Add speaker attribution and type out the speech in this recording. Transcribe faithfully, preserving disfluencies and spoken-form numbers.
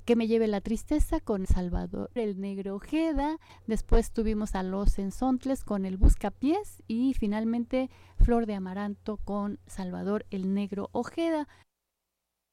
Speaker 1: Que me lleve la tristeza con Salvador el Negro Ojeda. Después tuvimos a Los Ensontles con el Buscapiés y finalmente Flor de Amaranto con Salvador el Negro Ojeda.